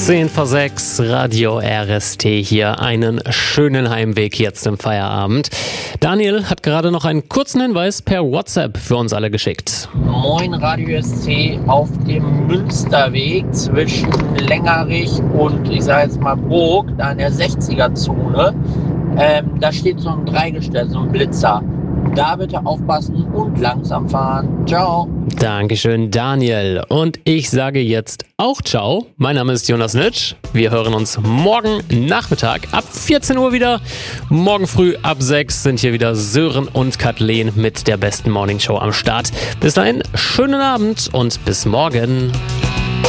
10 vor 6, Radio RST hier. Einen schönen Heimweg jetzt im Feierabend. Daniel hat gerade noch einen kurzen Hinweis per WhatsApp für uns alle geschickt. Moin Radio ST auf dem Münsterweg zwischen Längerich und ich sage jetzt mal Burg, da in der 60er-Zone. Da steht so ein Dreigestell, so ein Blitzer. Da bitte aufpassen und langsam fahren. Ciao. Dankeschön, Daniel. Und ich sage jetzt auch ciao. Mein Name ist Jonas Nitsch. Wir hören uns morgen Nachmittag ab 14 Uhr wieder. Morgen früh ab 6 sind hier wieder Sören und Kathleen mit der besten Morningshow am Start. Bis dahin, schönen Abend und bis morgen.